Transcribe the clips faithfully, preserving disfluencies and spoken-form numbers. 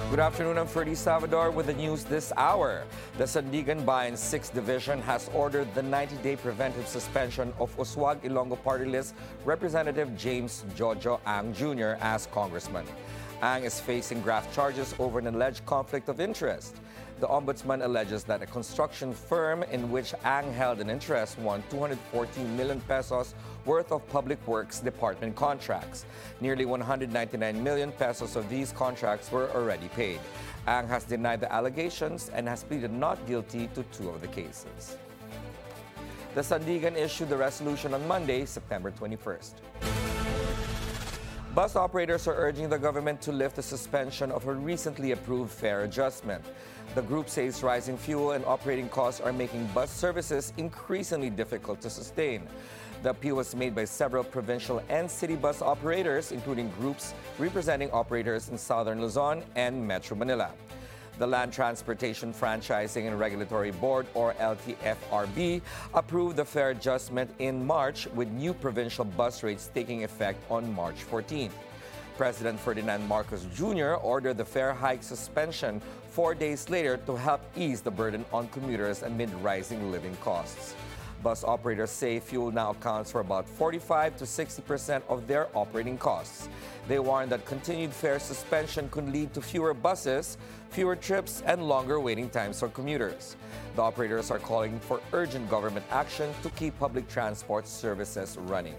Good afternoon, I'm Ferdy Salvador with the news this hour. The Sandigan Bayan sixth Division has ordered the ninety-day preventive suspension of Uswag Ilonggo Party List Representative James Jojo Ang Junior as congressman. Ang is facing graft charges over an alleged conflict of interest. The ombudsman alleges that a construction firm in which Ang held an interest won two hundred fourteen million pesos worth of public works department contracts. Nearly one hundred ninety-nine million pesos of these contracts were already paid. Ang has denied the allegations and has pleaded not guilty to two of the cases. The Sandigan issued the resolution on Monday, September twenty-first. Bus operators are urging the government to lift the suspension of a recently approved fare adjustment. The group says rising fuel and operating costs are making bus services increasingly difficult to sustain. The appeal was made by several provincial and city bus operators, including groups representing operators in Southern Luzon and Metro Manila. The Land Transportation Franchising and Regulatory Board, or L T F R B, approved the fare adjustment in March, with new provincial bus rates taking effect on March fourteenth. President Ferdinand Marcos Junior ordered the fare hike suspension four days later to help ease the burden on commuters amid rising living costs. Bus operators say fuel now accounts for about forty-five to sixty percent of their operating costs. They warn that continued fare suspension could lead to fewer buses, fewer trips, and longer waiting times for commuters. The operators are calling for urgent government action to keep public transport services running.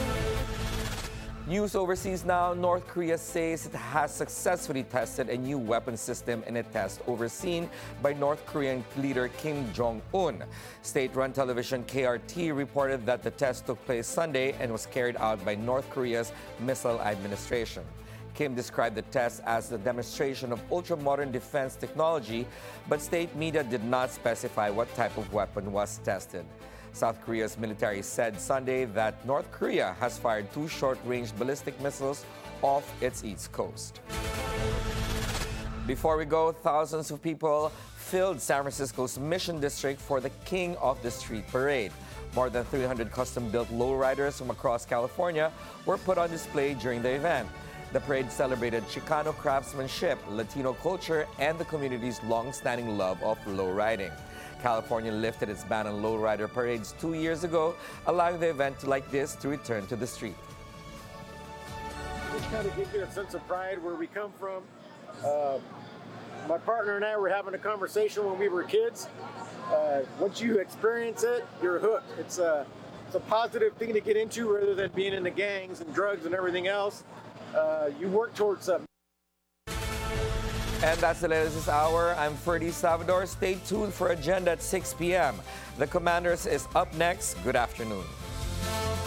News overseas now. North Korea says it has successfully tested a new weapon system in a test overseen by North Korean leader Kim Jong-un. State-run television K R T reported that the test took place Sunday and was carried out by North Korea's Missile Administration. Kim described the test as a demonstration of ultra-modern defense technology, but state media did not specify what type of weapon was tested. South Korea's military said Sunday that North Korea has fired two short-range ballistic missiles off its east coast. Before we go, thousands of people filled San Francisco's Mission District for the King of the Street Parade. More than three hundred custom-built lowriders from across California were put on display during the event. The parade celebrated Chicano craftsmanship, Latino culture, and the community's long-standing love of lowriding. California lifted its ban on lowrider parades two years ago, allowing the event like this to return to the street. Just kind of give you a sense of pride where we come from. Uh, my partner and I were having a conversation when we were kids. Uh, once you experience it, you're hooked. It's a, it's a positive thing to get into rather than being in the gangs and drugs and everything else. Uh, you work towards something. And that's the latest this hour. I'm Ferdy Salvador. Stay tuned for Agenda at six p m The Commanders is up next. Good afternoon.